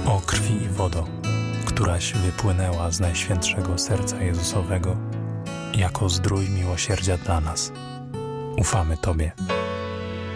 O krwi i wodo, któraś wypłynęła z Najświętszego Serca Jezusowego, jako zdrój miłosierdzia dla nas. Ufamy Tobie.